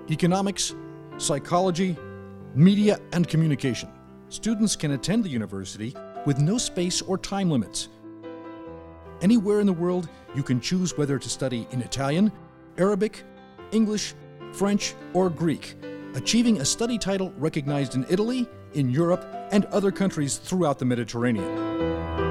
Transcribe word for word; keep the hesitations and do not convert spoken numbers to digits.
economics, psychology, media, and communication. Students can attend the university with no space or time limits. Anywhere in the world, you can choose whether to study in Italian, Arabic, English, French, or Greek, achieving a study title recognized in Italy, in Europe, and other countries throughout the Mediterranean.